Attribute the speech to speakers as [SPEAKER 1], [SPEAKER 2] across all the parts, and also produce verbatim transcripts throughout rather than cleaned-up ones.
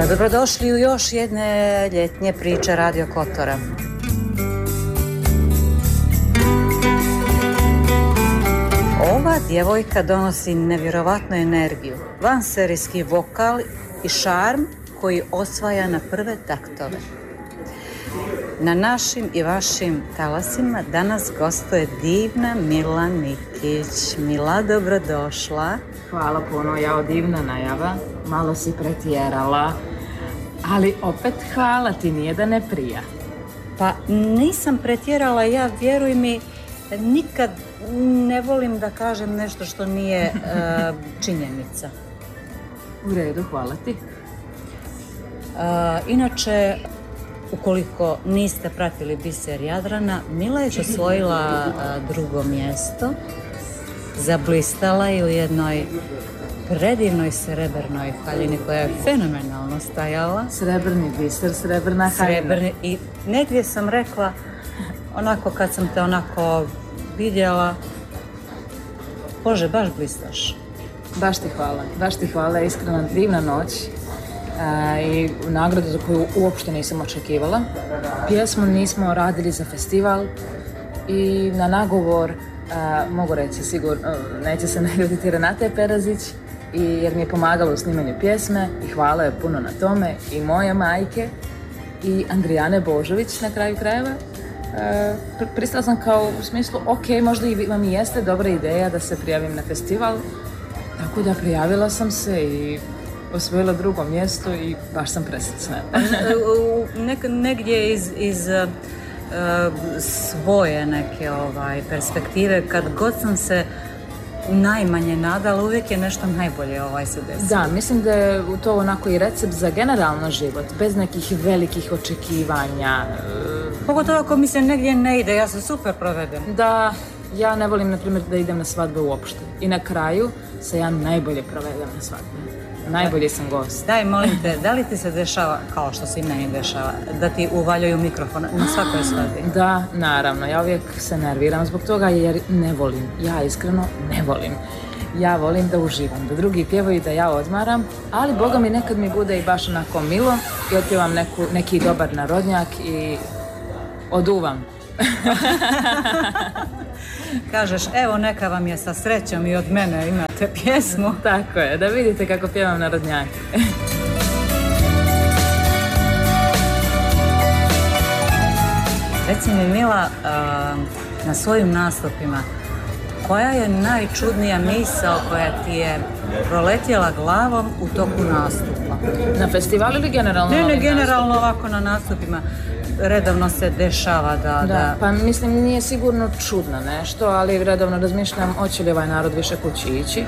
[SPEAKER 1] Dobrodošli u još jedne ljetnje priče Radio Kotora. Ova djevojka donosi nevjerovatnu energiju, vanserijski vokal i šarm koji osvaja na prve taktove. Na našim i vašim talasima danas gostuje divna Mila Nikić. Mila, dobrodošla.
[SPEAKER 2] Hvala puno, jao, divna najava, malo si pretjerala, ali opet hvala ti, nije da ne prija.
[SPEAKER 1] Pa nisam pretjerala, ja, vjeruj mi, nikad ne volim da kažem nešto što nije uh, činjenica.
[SPEAKER 2] U redu, hvala ti.
[SPEAKER 1] Uh, inače, ukoliko niste pratili Biser Jadrana, Mila je osvojila uh, drugo mjesto. Zablistala je u jednoj predivnoj srebrnoj haljini koja je fenomenalno stajala.
[SPEAKER 2] Srebrni biser, srebrna haljina. Srebrni,
[SPEAKER 1] i negdje sam rekla, onako kad sam te onako vidjela, Bože, baš blistaš.
[SPEAKER 2] Baš ti hvala, baš ti hvala, iskreno divna noć. A, i nagradu za koju uopšte nisam očekivala. Pjesmu nismo radili za festival i na nagovor, a, mogu reći sigurno, neće se naljutiti Renate Perazić, i, jer mi je pomagala u snimanju pjesme i hvala je puno na tome, i moje majke i Andrijane Božović na kraju krajeva. E, pristala sam kao u smislu, ok, možda i vam i jeste dobra ideja da se prijavim na festival, tako da prijavila sam se i osvojila drugo mjesto i baš sam presretna.
[SPEAKER 1] Nek, negdje iz, iz uh, svoje neke ovaj, perspektive, kad god sam se najmanje nadala, uvijek je nešto najbolje ovaj se desilo.
[SPEAKER 2] Da, mislim da je to onako i recept za generalno život, bez nekih velikih očekivanja.
[SPEAKER 1] Pogotovo ako mi se negdje ne ide, ja se super provedem.
[SPEAKER 2] Da, ja ne volim, na primjer, da idem na svadbe uopšte. I na kraju se ja najbolje provedem na svadbe. Najbolji sam gost.
[SPEAKER 1] Daj, molim te, da li ti se dešava, kao što se i meni dešava, da ti uvaljaju mikrofon na svakoj svadbi?
[SPEAKER 2] Da, naravno. Ja uvijek se nerviram zbog toga jer ne volim. Ja iskreno ne volim. Ja volim da uživam, da drugi pjevaju, da ja odmaram, ali Boga mi nekad mi bude i baš onako milo i otpjevam neku, neki dobar narodnjak i oduvam.
[SPEAKER 1] Kažeš, evo neka vam je sa srećom i od mene imate pjesmu.
[SPEAKER 2] Tako je, da vidite kako pjevam narodnjake.
[SPEAKER 1] Reci mi, Mila, na svojim nastupima, koja je najčudnija misao koja ti je proletjela glavom u toku nastupa?
[SPEAKER 2] Na festivalu ili generalno?
[SPEAKER 1] Ne, ne, generalno nastup? Ovako na nastupima. Redovno se dešava da, da...
[SPEAKER 2] Da, pa mislim nije sigurno čudno nešto, ali redovno razmišljam hoće li ovaj narod više kući ići.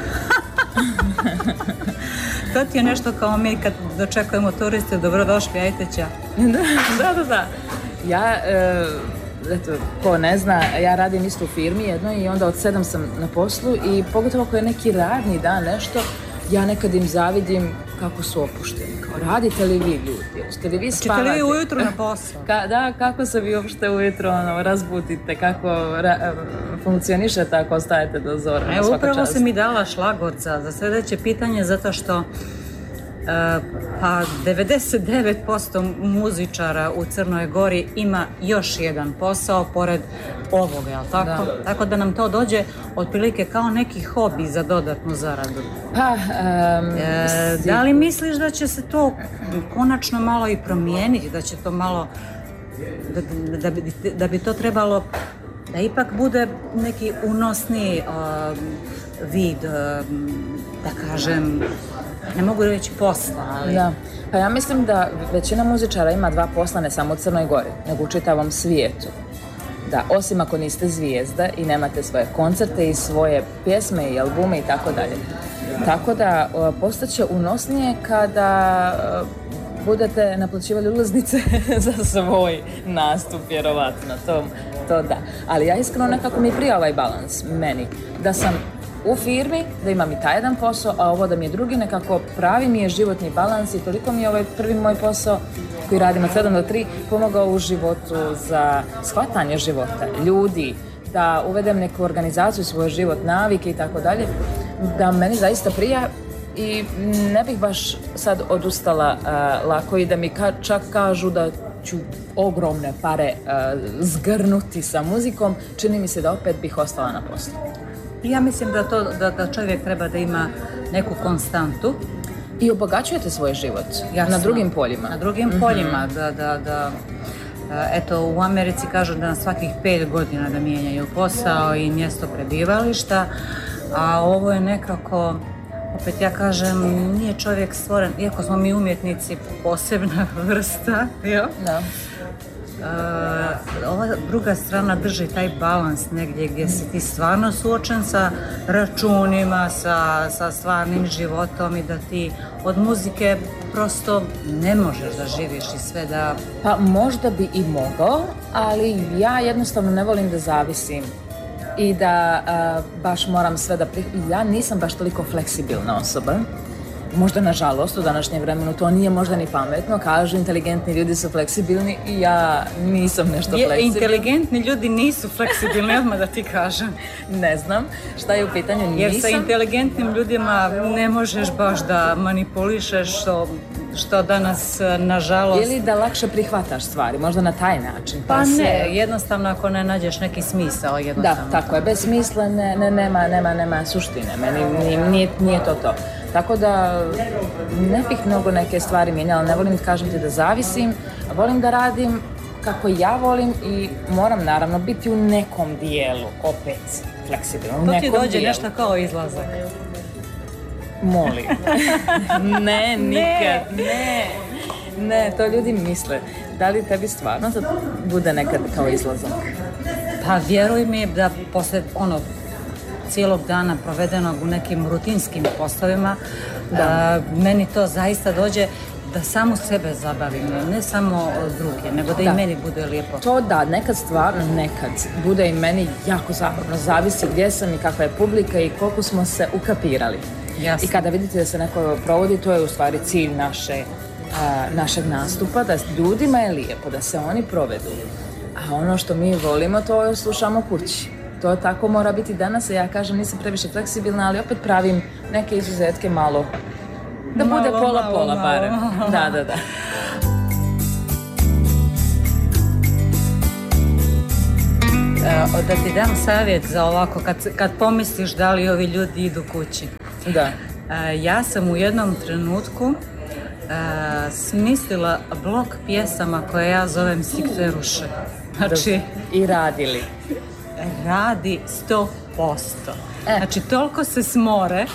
[SPEAKER 1] To ti je nešto kao mi kad dočekujemo turiste, dobrodošli, ajte ća.
[SPEAKER 2] Da, da, da. Ja, e, eto, ko ne zna, ja radim isto u firmi jednoj i onda od sedam sam na poslu i pogotovo ako je neki radni dan nešto, ja nekad im zavidim kako su opušteni. Kao, radite li vi ljudi? Hoćete li vi spavati?
[SPEAKER 1] Hoćete li vi ujutru na posao?
[SPEAKER 2] Ka, da, kako se vi uopšte ujutro ono, razbudite, kako ra, funkcionišete ako ostajete do zora?
[SPEAKER 1] Evo, upravo si mi dala šlagorca za sljedeće pitanje, zato što uh, pa devedeset devet posto muzičara u Crnoj Gori ima još jedan posao pored ovoga, jel tako? Da. Tako da nam to dođe otprilike kao neki hobi za dodatnu zaradu.
[SPEAKER 2] Pa, um,
[SPEAKER 1] e, da li misliš da će se to konačno malo i promijeniti, da će to malo, da, da, bi, da bi to trebalo da ipak bude neki unosni uh, vid, uh, da kažem, ne mogu reći posla, ali...
[SPEAKER 2] Da. Pa ja mislim da većina muzičara ima dva posla, ne samo u Crnoj Gori, nego u čitavom svijetu. Da, osim ako niste zvijezda i nemate svoje koncerte i svoje pjesme i albume i tako dalje. Tako da postaće unosnije kada budete naplaćivali ulaznice za svoj nastup, vjerovatno, to, to da. Ali ja iskreno nekako mi prija ovaj balans, meni, da sam u firmi, da imam i taj jedan posao, a ovo da mi je drugi, nekako pravi mi je životni balans i toliko mi je ovaj prvi moj posao koji radim od sedam do tri pomogao u životu za shvatanje života, ljudi, da uvedem neku organizaciju, svoj život, navike i tako dalje, da meni zaista prija i ne bih baš sad odustala uh, lako i da mi ka- čak kažu da ću ogromne pare uh, zgrnuti sa muzikom, čini mi se da opet bih ostala na poslu.
[SPEAKER 1] Ja mislim da, to, da, da čovjek treba da ima neku konstantu.
[SPEAKER 2] I obogaćujete svoj život.
[SPEAKER 1] Jasno.
[SPEAKER 2] Na drugim poljima.
[SPEAKER 1] Na drugim mm-hmm. poljima, da, da, da. Eto, u Americi kažu da na svakih pet godina da mijenjaju posao i mjesto prebivališta, a ovo je nekako, opet ja kažem, nije čovjek stvoren, iako smo mi umjetnici posebna vrsta, jo?
[SPEAKER 2] Da.
[SPEAKER 1] Uh, ova druga strana drži taj balans negdje gdje si ti stvarno suočen sa računima, sa, sa stvarnim životom i da ti od muzike prosto ne možeš da živiš i sve da...
[SPEAKER 2] Pa možda bi i mogao, ali ja jednostavno ne volim da zavisim i da uh, baš moram sve da... Pri... Ja nisam baš toliko fleksibilna osoba. Možda nažalost u današnjem vremenu to nije možda ni pametno, kažu inteligentni ljudi su fleksibilni i ja nisam nešto fleksibilna.
[SPEAKER 1] Inteligentni ljudi nisu fleksibilni, odmah da ti kažem.
[SPEAKER 2] Ne znam šta je u pitanju, nisam.
[SPEAKER 1] Jer sa inteligentnim ljudima ne možeš baš da manipulišeš što, što danas nažalost...
[SPEAKER 2] Ili da lakše prihvataš stvari, možda na taj način.
[SPEAKER 1] Pa, pa ne, jednostavno ako ne nađeš neki smisao, jednostavno.
[SPEAKER 2] Da, tako je, bez smisla ne, ne, nema, nema, nema suštine, meni nije, nije, nije to to. Tako da ne bih mnogo neke stvari mijenjala, ne volim, kažem ti, da zavisim, volim da radim kako ja volim i moram naravno biti u nekom dijelu, opet fleksibilno, u
[SPEAKER 1] to
[SPEAKER 2] nekom
[SPEAKER 1] ti dođe
[SPEAKER 2] dijelu.
[SPEAKER 1] Nešto kao izlazak.
[SPEAKER 2] Molim. Ne, nikad, ne. Ne, to ljudi misle. Da li tebi stvarno to bude nekad kao izlazak?
[SPEAKER 1] Pa vjeruj mi da posle ono cijelog dana provedenog u nekim rutinskim poslovima, da. Uh, meni to zaista dođe da samo sebe zabavim, ne samo druge, nego da, da i meni bude lijepo.
[SPEAKER 2] To da, nekad stvarno, nekad bude i meni jako zabavno, zavisi gdje sam i kakva je publika i koliko smo se ukapirali.
[SPEAKER 1] Jasne.
[SPEAKER 2] I kada vidite da se neko provodi, to je u stvari cilj naše, a, našeg nastupa, da ljudima je lijepo, da se oni provedu. A ono što mi volimo, to slušamo kući. To tako mora biti danas, ja kažem nisam previše fleksibilna, ali opet pravim neke izuzetke malo, da malo, bude pola-pola barem. Da, da, da.
[SPEAKER 1] E, da ti dam savjet za ovako, kad, kad pomisliš da li ovi ljudi idu kući.
[SPEAKER 2] Da.
[SPEAKER 1] E, ja sam u jednom trenutku e, smislila blok pjesama koje ja zovem Sikteruše. Znači...
[SPEAKER 2] I radili.
[SPEAKER 1] Radi sto posto.
[SPEAKER 2] E.
[SPEAKER 1] Znači, toliko se smore.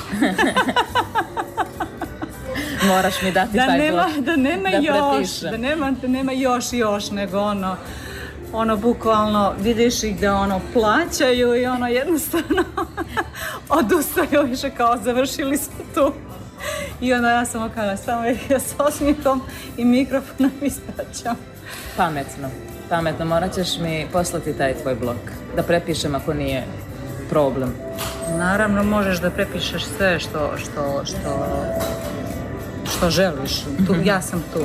[SPEAKER 2] Moraš mi dati
[SPEAKER 1] da
[SPEAKER 2] taj
[SPEAKER 1] nema,
[SPEAKER 2] blok.
[SPEAKER 1] Da nema
[SPEAKER 2] da
[SPEAKER 1] još. Da nema, da nema još još, nego ono, ono, bukvalno, vidiš ih da ono, plaćaju i ono, jednostavno odustaju više kao završili smo tu. I onda ja sam okala samo ih s osmihom i mikrofonom ispraćam.
[SPEAKER 2] Pametno. Pametno, morat ćeš mi poslati taj tvoj blog, da prepišem ako nije problem.
[SPEAKER 1] Naravno, možeš da prepišeš sve što, što, što, što želiš. Tu, ja sam tu.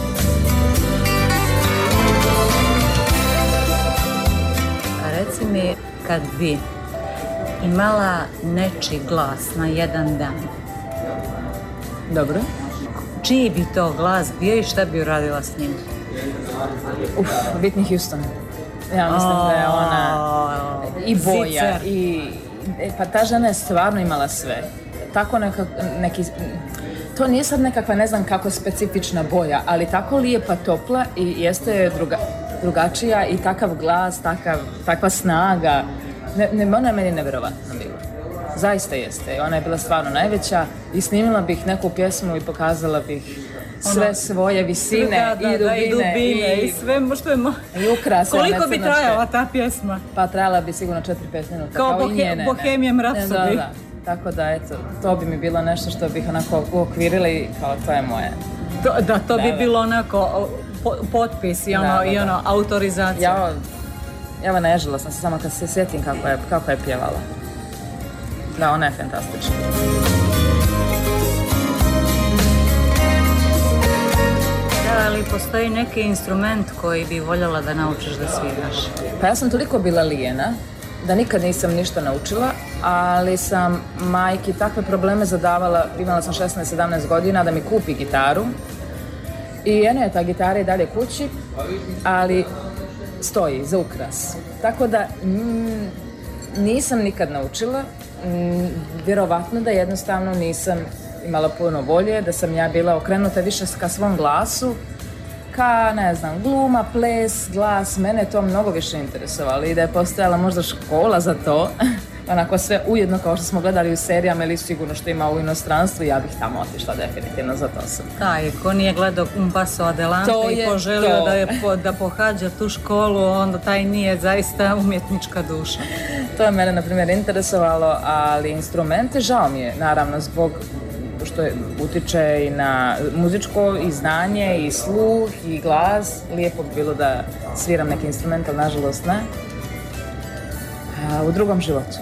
[SPEAKER 1] Reci mi, kad bi imala nečiji glas na jedan dan.
[SPEAKER 2] Dobro.
[SPEAKER 1] Čiji bi to glas bio i šta bi uradila s njim?
[SPEAKER 2] Uf, Whitney Houston. Ja mislim oh, da je ona i boja zicer. I pa ta žena je stvarno imala sve. Tako neka, neki, to nije sad nekakva ne znam kako specifična boja, ali tako lijepa, topla i jeste druga, drugačija i takav glas, takav, takva snaga. Ne, ne, ona je meni nevjerovatna bila. Zaista jeste. Ona je bila stvarno najveća i snimila bih neku pjesmu i pokazala bih sve ono, svoje visine da, da, i dubine, da, i, dubine
[SPEAKER 1] i, i sve što je mo...
[SPEAKER 2] i ukrase.
[SPEAKER 1] Koliko bi trajala ta pjesma?
[SPEAKER 2] Pa trajala bi sigurno četiri pet minuta.
[SPEAKER 1] Kao, kao bohe,
[SPEAKER 2] i njene.
[SPEAKER 1] Bohemian Rhapsody.
[SPEAKER 2] Da, da. Tako da, eto, to bi mi bilo nešto što bih onako uokvirila i kao to je moje.
[SPEAKER 1] To, da, to da, bi da. bilo onako po, potpis i ono, da, da, i ono da. autorizacija.
[SPEAKER 2] Ja, ja naježila sam se samo kad se sjetim kako je, kako je pjevala. Da, ona je fantastična.
[SPEAKER 1] Da, ali postoji neki instrument koji bi voljela da naučiš da sviraš?
[SPEAKER 2] Pa ja sam toliko bila lijena da nikad nisam ništa naučila, ali sam majki takve probleme zadavala, imala sam šesnaest sedamnaest godina, da mi kupi gitaru. I eno je ta gitara i dalje kući, ali stoji za ukras. Tako da mm, nisam nikad naučila, mm, vjerovatno da jednostavno nisam imala puno volje, da sam ja bila okrenuta više ka svom glasu, ka, ne znam, gluma, ples, glas, mene je to mnogo više interesovalo i da je postojala možda škola za to, onako sve ujedno kao što smo gledali u serijama ili sigurno što ima u inostranstvu, ja bih tamo otišla definitivno, za to sam.
[SPEAKER 1] Da, i ko nije gledao Un Paso Adelante i poželio da, je, da pohađa tu školu, onda taj nije zaista umjetnička duša.
[SPEAKER 2] To je mene, na primjer, interesovalo, ali instrumente, žao mi je, naravno, zbog što je, utiče i na muzičko i znanje i sluh i glas. Lijepo bi bilo da sviram neki instrument, ali nažalost ne. A, u drugom životu.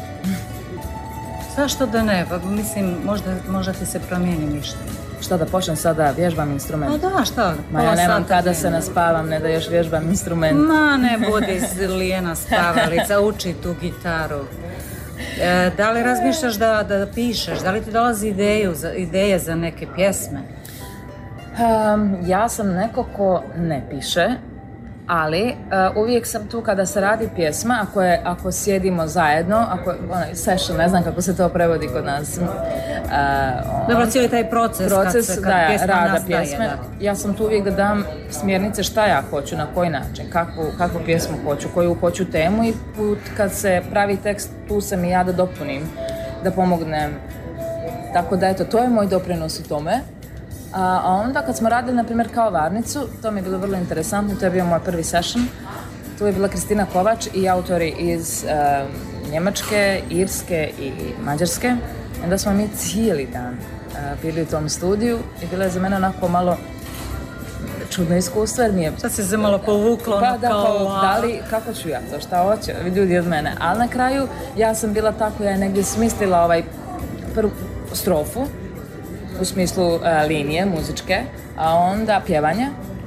[SPEAKER 1] Zašto da ne? Pa, mislim, možda, možda ti se promijeni mišljenje.
[SPEAKER 2] Šta da počnem sada vježbam instrument?
[SPEAKER 1] No da, šta?
[SPEAKER 2] Ma ja nemam kada se naspavam, ne da još vježbam instrument.
[SPEAKER 1] Ma ne budi lijena spavalica, uči tu gitaru. E, da li razmišljaš da, da pišeš? Da li ti dolazi ideju, za, ideje za neke pjesme?
[SPEAKER 2] Um, ja sam neko ko ne piše, ali uh, uvijek sam tu kada se radi pjesma, ako, je, ako sjedimo zajedno, ako onaj session, ne znam kako se to prevodi kod nas. Uh, on,
[SPEAKER 1] Dobro, cijeli taj proces,
[SPEAKER 2] proces
[SPEAKER 1] kad, se, kad
[SPEAKER 2] da,
[SPEAKER 1] pjesma
[SPEAKER 2] rada
[SPEAKER 1] nastaje.
[SPEAKER 2] Pjesme,
[SPEAKER 1] Da.
[SPEAKER 2] ja sam tu uvijek da dam smjernice šta ja hoću, na koji način, kakvu, kakvu pjesmu hoću, koju hoću temu i put kad se pravi tekst, tu sam i ja da dopunim, da pomognem. Tako da, eto, to je moj doprinos u tome. A onda kad smo radili, na primjer, kao varnicu, to mi je bilo vrlo interesantno, to je bio moj prvi session. Tu je bila Kristina Kovač i autori iz uh, Njemačke, Irske i Mađarske. Onda smo mi cijeli dan uh, bili u tom studiju i bilo je za mene onako malo čudno iskustvo, jer mi je...
[SPEAKER 1] Sad se se malo povuklo,
[SPEAKER 2] pa,
[SPEAKER 1] ono
[SPEAKER 2] da,
[SPEAKER 1] kao...
[SPEAKER 2] kao, da li, kako ću ja to, šta hoće ljudi od mene. Ali na kraju ja sam bila tako, ja je negdje smislila ovaj prvu strofu, u smislu uh, linije muzičke, a onda pjevanja,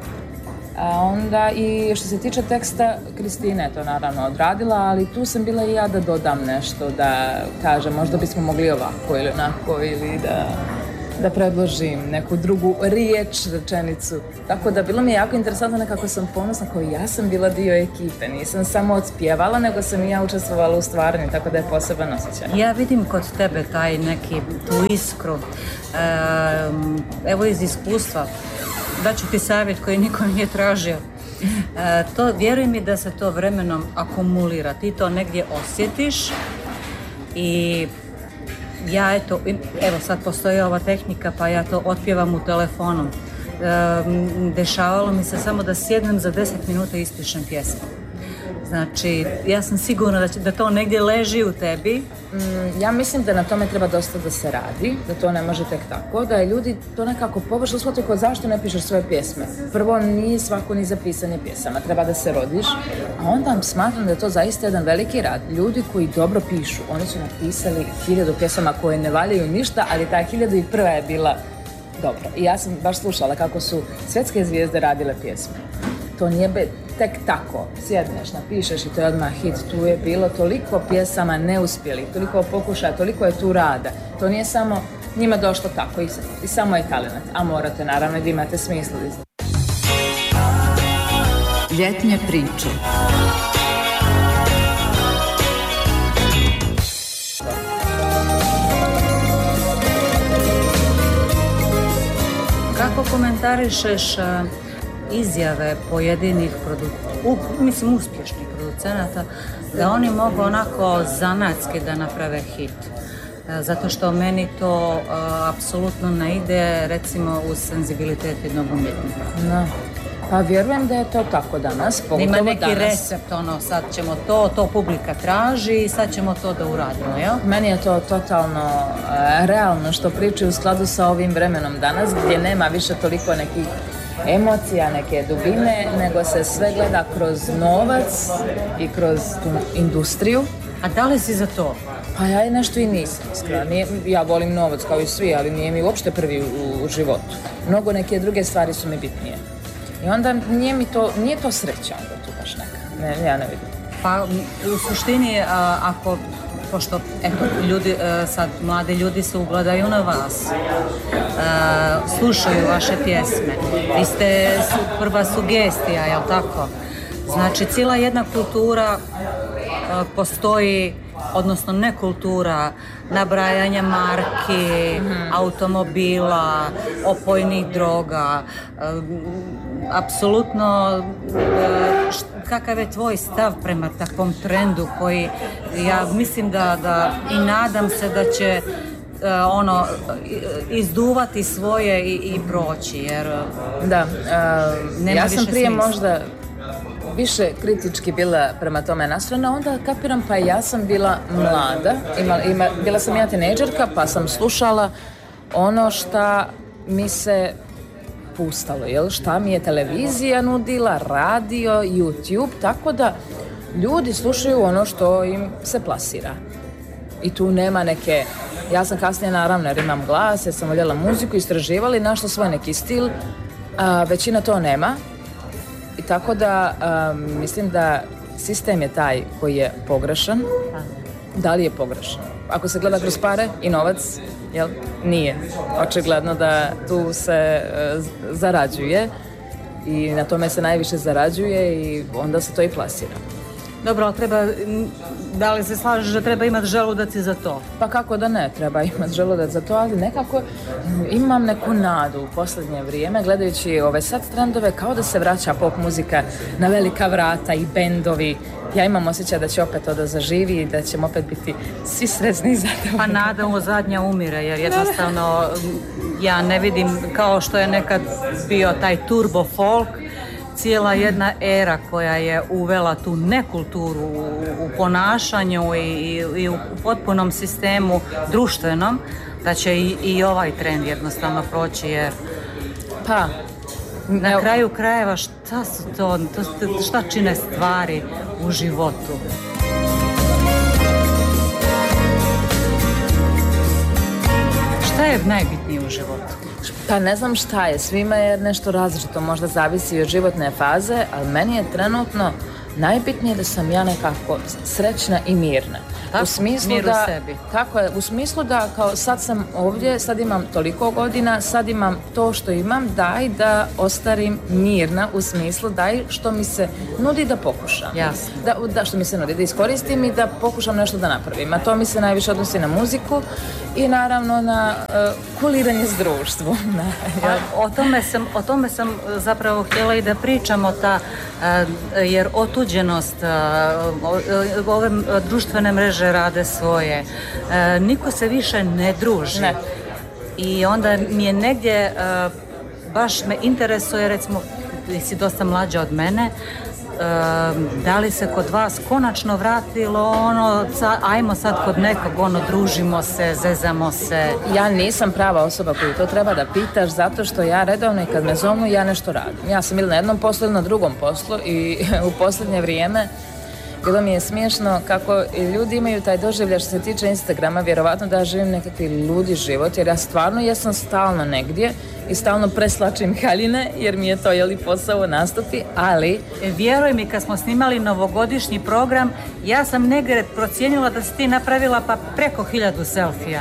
[SPEAKER 2] a onda i što se tiče teksta, Kristina je to naravno odradila, ali tu sam bila i ja da dodam nešto, da kažem možda bismo mogli ovako ili onako, ili da, da predložim neku drugu riječ, rečenicu. Tako da bilo mi je jako interesantno, nekako sam ponosna kao ja sam bila dio ekipe, nisam samo odspjevala, nego sam i ja učestvovala u stvaranju, tako da je poseban osjećaj.
[SPEAKER 1] Ja vidim kod tebe taj neki, tu iskru, e, evo iz iskustva, daću ti savjet koji niko nije tražio. E, to, vjeruj mi da se to vremenom akumulira, ti to negdje osjetiš i ja eto, evo sad postoji ova tehnika pa ja to otpjevam u telefonu. E, dešavalo mi se samo da sjednem za deset minuta i ispišem pjesmu. Znači, ja sam sigurna da, će, da to negdje leži u tebi.
[SPEAKER 2] Mm, ja mislim da na tome treba dosta da se radi, da to ne može tek tako, da je ljudi to nekako površno shvataju kao zašto ne pišeš svoje pjesme. Prvo, nije svako ni za pisanje pjesama, treba da se rodiš, a onda smatram da je to zaista jedan veliki rad. Ljudi koji dobro pišu, oni su napisali hiljadu pjesama koje ne valjaju ništa, ali ta hiljadu i prva je bila dobra. I ja sam baš slušala kako su svjetske zvijezde radile pjesme. To nije be, tek tako, sjedneš, napišeš i to je odmah hit. Tu je bilo toliko pjesama neuspjelih, toliko pokušaja, toliko je tu rada. To nije samo njima došlo tako i, i samo je talent, a morate naravno da imate smisla.
[SPEAKER 3] Ljetne priče.
[SPEAKER 1] Kako komentarišeš izjave pojedinih produ... U, mislim uspješnih producenata da oni mogu onako zanatski da naprave hit? Zato što meni to uh, apsolutno ne ide, recimo, uz senzibilitet jednog umjetnika.
[SPEAKER 2] No. Pa vjerujem da je to tako danas, pogotovo
[SPEAKER 1] ima neki
[SPEAKER 2] danas.
[SPEAKER 1] recept, ono, sad ćemo to, to publika traži i sad ćemo to da uradimo, jel?
[SPEAKER 2] Meni je to totalno uh, realno što pričaju u skladu sa ovim vremenom danas, gdje nema više toliko nekih emocija, neke dubine, nego se sve gleda kroz novac i kroz tu industriju.
[SPEAKER 1] A da li si za to?
[SPEAKER 2] Pa ja nešto i nisam, iskreno. Ja volim novac kao i svi, ali nije mi uopšte prvi u, u životu. Mnogo neke druge stvari su mi bitnije. I onda nije mi to, nije to sreća onda tu baš neka. Ne, ja ne vidim.
[SPEAKER 1] Pa u suštini, a, ako, pošto eto, ljudi, a, sad mladi ljudi se ugledaju na vas, a, slušaju vaše pjesme, vi ste su, prva sugestija, jel tako? Znači, cijela jedna kultura a, postoji, odnosno ne kultura, nabrajanja marki, mm-hmm. automobila, opojnih droga, apsolutno kakav je tvoj stav prema takvom trendu koji ja mislim da, da i nadam se da će ono izduvati svoje i, i proći jer
[SPEAKER 2] da, uh, ja sam prije smisla. Možda više kritički bila prema tome nastrojena, onda kapiram pa ja sam bila mlada, ima, ima, bila sam ja tinejdžerka pa sam slušala ono šta mi se pustalo, jel? Šta mi je televizija nudila, radio, YouTube, tako da ljudi slušaju ono što im se plasira. I tu nema neke, ja sam kasnije naravno jer imam glas, jer sam voljela muziku, istraživali, našla svoj neki stil, a, većina to nema. I tako da um, mislim da sistem je taj koji je pogrešan. Da li je pogrešan? Ako se gleda kroz pare i novac, jel? Nije. Očigledno da tu se uh, zarađuje i na tome se najviše zarađuje i onda se to i plasira.
[SPEAKER 1] Dobro, ali treba, da li se slažeš da treba imati želudac i za to?
[SPEAKER 2] Pa kako da ne, treba imati želudac za to, ali nekako imam neku nadu u posljednje vrijeme, gledajući ove sad trendove, kao da se vraća pop muzika na velika vrata i bendovi. Ja imam osjećaj da će opet to da zaživi i da ćemo opet biti svi sretni i zadovoljni.
[SPEAKER 1] Pa nada u zadnja umire, jer jednostavno ja ne vidim kao što je nekad bio taj turbo folk, cijela jedna era koja je uvela tu nekulturu u, u ponašanju i, i, i u potpunom sistemu društvenom, da će i, i ovaj trend jednostavno proći jer
[SPEAKER 2] pa
[SPEAKER 1] na evo. Kraju krajeva šta su to, to, šta čine stvari u životu. Šta je najbitnije u životu?
[SPEAKER 2] Pa ne znam šta je, svima je nešto različito, možda zavisi od životne faze, ali meni je trenutno najbitnije da sam ja nekako srećna i mirna.
[SPEAKER 1] Tako,
[SPEAKER 2] u smislu
[SPEAKER 1] mir u
[SPEAKER 2] da,
[SPEAKER 1] sebi.
[SPEAKER 2] Tako je, u smislu da kao sad sam ovdje, sad imam toliko godina, sad imam to što imam, daj da ostarim mirna u smislu daj što mi se nudi da pokušam.
[SPEAKER 1] Jasno.
[SPEAKER 2] Da, da što mi se nudi, da iskoristim i da pokušam nešto da napravim. A to mi se najviše odnosi na muziku i naravno na uh, kuliranje s društvom.
[SPEAKER 1] A, o, tome sam, o tome sam zapravo htjela i da pričamo, ta, uh, jer otuđenost, uh, ove društvene mreže rade svoje. Uh, niko se više ne druži.
[SPEAKER 2] Ne.
[SPEAKER 1] I onda mi je negdje, uh, baš me interesuje, recimo, ti si dosta mlađa od mene, Uh, da li se kod vas konačno vratilo ono, ca, ajmo sad kod nekog, ono, družimo se, zezamo se?
[SPEAKER 2] Ja nisam prava osoba koju to treba da pitaš, zato što ja redovno i kad me zovnu, ja nešto radim. Ja sam ili na jednom poslu ili na drugom poslu i u posljednje vrijeme bilo mi je smiješno kako ljudi imaju taj doživljaj što se tiče Instagrama, vjerovatno da ja živim nekakvi ludi život, jer ja stvarno jesam stalno negdje i stalno preslačim haljine, jer mi je to jeli posao nastupi, ali...
[SPEAKER 1] E, vjeruj mi, kad smo snimali novogodišnji program, ja sam negdje procijenila da si ti napravila pa preko hiljadu selfija.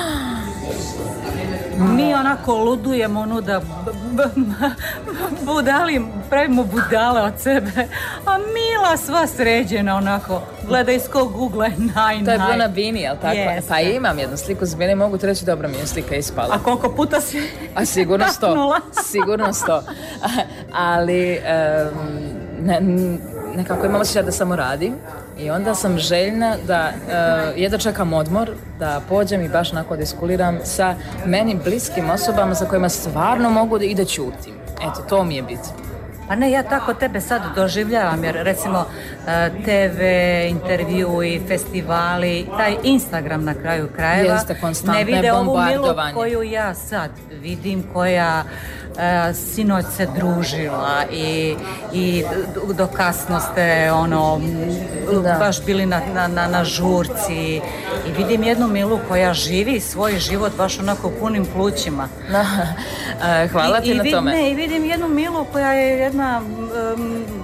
[SPEAKER 1] Mi onako ludujemo, ono da b- b- budali, pravimo budale od sebe, a Mila sva sređena onako, gleda iz kog ugla je naj,
[SPEAKER 2] To je
[SPEAKER 1] naj.
[SPEAKER 2] bilo na Bini, jel tako?
[SPEAKER 1] Jeste.
[SPEAKER 2] Pa imam jednu sliku s Bini, mogu ti reći dobro mi je slika ispala.
[SPEAKER 1] A koliko puta si
[SPEAKER 2] A sigurno sto,
[SPEAKER 1] taknula?
[SPEAKER 2] sigurno sto. Ali um, ne, nekako imam osjećaj da samo radim i onda sam željna da uh, jedno čekam odmor, da pođem i baš onako diskuliram sa meni bliskim osobama sa kojima stvarno mogu da i da ćutim. Eto, to mi je bitno.
[SPEAKER 1] Pa ne, ja tako tebe sad doživljavam, jer recimo te ve, intervjui, festivali, taj Instagram na kraju krajeva
[SPEAKER 2] Jeste, konstantno
[SPEAKER 1] ne vide ovu Milu
[SPEAKER 2] bombardovanje.
[SPEAKER 1] koju ja sad vidim, koja uh, sinoć se družila i, i do kasno ste ono,
[SPEAKER 2] Da.
[SPEAKER 1] baš bili na, na, na, na žurci i vidim jednu Milu koja živi svoj život baš onako punim plućima.
[SPEAKER 2] Hvala ti
[SPEAKER 1] I, i
[SPEAKER 2] na
[SPEAKER 1] vid,
[SPEAKER 2] tome.
[SPEAKER 1] Ne, i vidim jednu Milu koja je jedna um,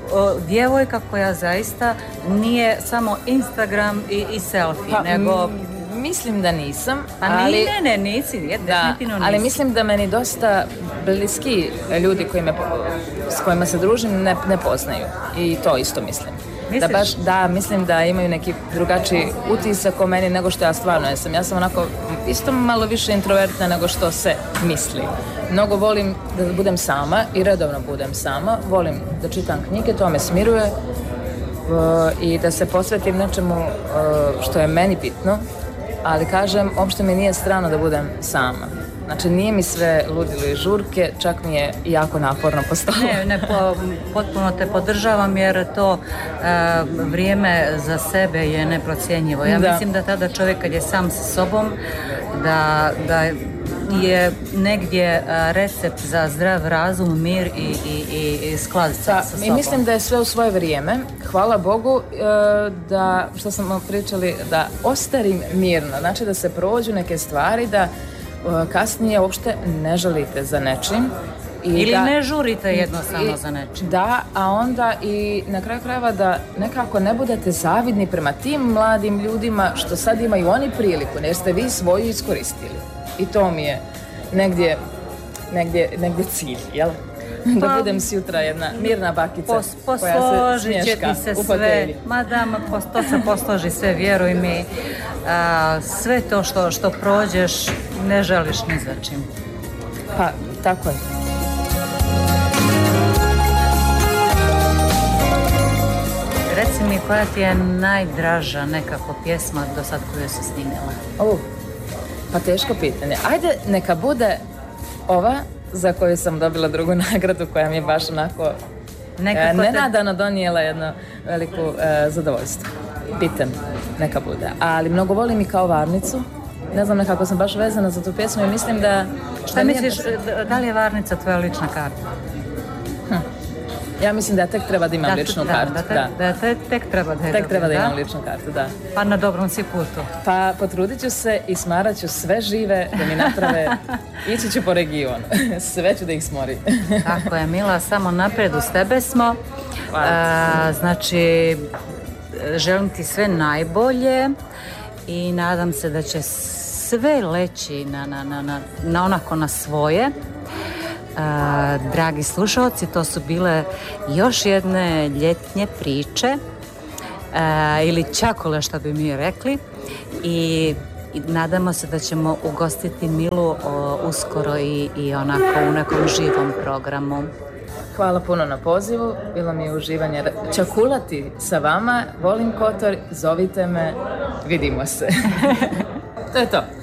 [SPEAKER 1] o, djevojka koja zaista nije samo Instagram i, i selfie,
[SPEAKER 2] Pa,
[SPEAKER 1] nego...
[SPEAKER 2] m, mislim da nisam,
[SPEAKER 1] Pa
[SPEAKER 2] ali...
[SPEAKER 1] ni, ne, ne, nisi, je,
[SPEAKER 2] Da,
[SPEAKER 1] definitivno nisi.
[SPEAKER 2] ali mislim da meni dosta bliski ljudi koji me, s kojima se družim ne, ne poznaju. I to isto mislim.
[SPEAKER 1] Misliš?
[SPEAKER 2] Da, baš, da, mislim da imaju neki drugačiji utisak o meni nego što ja stvarno jesam. Ja sam onako isto malo više introvertna nego što se misli. Mnogo volim da budem sama i redovno budem sama. Volim da čitam knjige, to me smiruje uh, i da se posvetim nečemu uh, što je meni bitno. Ali kažem, uopšte mi nije strano da budem sama. Znači, nije mi sve ludilo i žurke, čak mi je jako naporno postalo.
[SPEAKER 1] Ne, ne, po, potpuno te podržavam jer to e, vrijeme za sebe je neprocjenjivo. Ja
[SPEAKER 2] Da.
[SPEAKER 1] mislim da tada čovjek kad je sam sa sobom, da, da je negdje e, recept za zdrav razum, mir i, i, i, i sklad sa,
[SPEAKER 2] Da,
[SPEAKER 1] sa
[SPEAKER 2] i
[SPEAKER 1] sobom.
[SPEAKER 2] mislim da je sve u svoje vrijeme. Hvala Bogu e, da, što smo pričali, da ostarim mirno. Znači da se prođu neke stvari, da e, kasnije uopšte ne žalite za nečim. I
[SPEAKER 1] Ili
[SPEAKER 2] da,
[SPEAKER 1] ne žurite jednostavno
[SPEAKER 2] i-
[SPEAKER 1] za nečim.
[SPEAKER 2] Da, a onda i na kraju krajeva da nekako ne budete zavidni prema tim mladim ljudima što sad imaju oni priliku, jer ste vi svoju iskoristili. I to mi je negdje, negdje, negdje cilj, jel? Da
[SPEAKER 1] Pa,
[SPEAKER 2] budem sutra jedna mirna bakica
[SPEAKER 1] Pos,
[SPEAKER 2] koja se
[SPEAKER 1] posložit će
[SPEAKER 2] smješka
[SPEAKER 1] ti se
[SPEAKER 2] u
[SPEAKER 1] sve,
[SPEAKER 2] fotelji.
[SPEAKER 1] ma da, ma, pos, to se posloži sve, vjeruj mi. A, sve to što, što prođeš ne želiš ni za čim.
[SPEAKER 2] Pa, tako je.
[SPEAKER 1] Reci mi koja ti je najdraža nekako pjesma do sad koju si snimila?
[SPEAKER 2] O, pa teško pitanje. Ajde, neka bude ova za koju sam dobila drugu nagradu koja mi je baš onako
[SPEAKER 1] Nekako
[SPEAKER 2] e,
[SPEAKER 1] te-
[SPEAKER 2] nenadano donijela jedno veliko e, zadovoljstvo. Bitan, neka bude. Ali mnogo volim i kao Varnicu. Ne znam, nekako sam baš vezana za tu pjesmu i mislim da...
[SPEAKER 1] Šta
[SPEAKER 2] da nije-
[SPEAKER 1] misliš, da- da li je Varnica tvoja lična karta?
[SPEAKER 2] Ja mislim da tek treba da imam
[SPEAKER 1] Da,
[SPEAKER 2] ličnu
[SPEAKER 1] da,
[SPEAKER 2] kartu.
[SPEAKER 1] Da, te-
[SPEAKER 2] Da.
[SPEAKER 1] da te- tek treba da je
[SPEAKER 2] Tek
[SPEAKER 1] dobro,
[SPEAKER 2] treba da
[SPEAKER 1] da?
[SPEAKER 2] imam ličnu kartu, da.
[SPEAKER 1] Pa na dobrom si putu.
[SPEAKER 2] Pa potrudit ću se i smarat ću sve žive da mi naprave, ići ću po regionu. Sve ću da ih smori.
[SPEAKER 1] Tako je, Mila, samo naprijed uz tebe smo.
[SPEAKER 2] Hvala.
[SPEAKER 1] A, znači, želim ti sve najbolje i nadam se da će sve leći na, na, na, na, na onako na svoje. A, dragi slušalci, to su bile još jedne ljetnje priče a, ili čakole što bi mi rekli i, i nadamo se da ćemo ugostiti Milu o, uskoro i, i onako u nekom živom programu.
[SPEAKER 2] Hvala puno na pozivu, bilo mi je uživanje čakulati sa vama. Volim Kotor, zovite me, vidimo se. To je to.